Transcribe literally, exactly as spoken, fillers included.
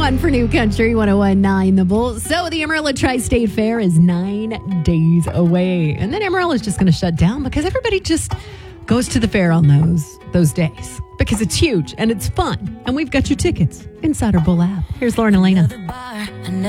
on for New Country one oh one point nine The Bull. So the Amarillo Tri-State Fair is nine days away. And then Amarillo is just going to shut down because everybody just goes to the fair on those those days. Because it's huge and it's fun. And we've got your tickets inside our Bull app. Here's Lauren Elena.